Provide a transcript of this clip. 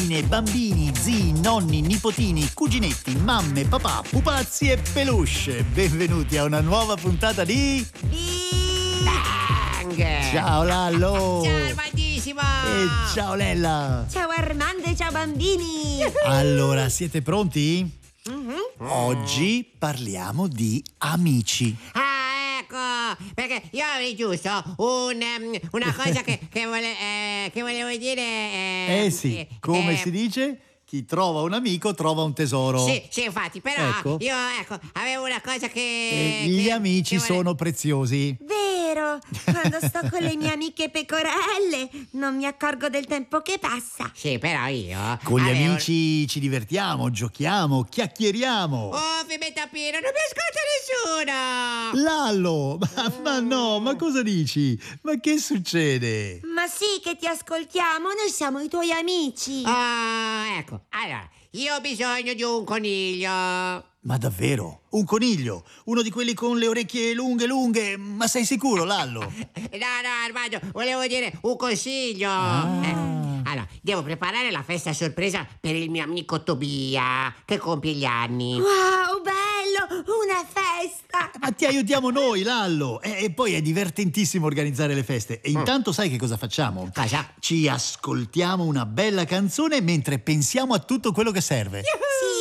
bambine, bambini, zii, nonni, nipotini, cuginetti, mamme, papà, pupazzi e peluche. Benvenuti a una nuova puntata di Bang! Ciao Lallo! Ciao Armandissimo! E ciao Lella! Ciao Armando e ciao bambini! Allora, siete pronti? Oggi parliamo di amici. Ah, ecco! Perché io avrei giusto una cosa che volevo dire. Sì, come si dice? Chi trova un amico trova un tesoro. Sì, infatti, però Ecco. io avevo una cosa che. Gli amici sono preziosi. Vero, quando sto con le mie amiche pecorelle non mi accorgo del tempo che passa. Sì, però io. Con gli avevo- amici ci divertiamo, giochiamo, chiacchieriamo. Oh, Pimenta Pino, non mi ascolta nessuno! Lallo, ma no, ma cosa dici? Ma che succede? Ma sì che ti ascoltiamo, noi siamo i tuoi amici. Ah, ecco. Allora, io ho bisogno di un coniglio. Ma davvero? Un coniglio? Uno di quelli con le orecchie lunghe? Ma sei sicuro, Lallo? No, Armando, volevo dire un consiglio. Allora, devo preparare la festa sorpresa per il mio amico Tobia, che compie gli anni. Wow, bello, una festa. Ma ti aiutiamo noi, Lallo! E poi è divertentissimo organizzare le feste. E intanto sai che cosa facciamo? Cosa? Ci ascoltiamo una bella canzone mentre pensiamo a tutto quello che serve. Sì,